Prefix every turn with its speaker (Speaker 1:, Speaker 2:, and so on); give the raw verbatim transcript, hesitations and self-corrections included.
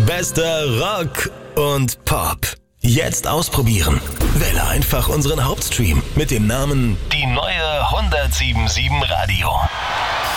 Speaker 1: bester Rock und Pop. Jetzt ausprobieren. Wähle einfach unseren Hauptstream mit dem Namen Die neue hundertsieben Komma sieben Radio.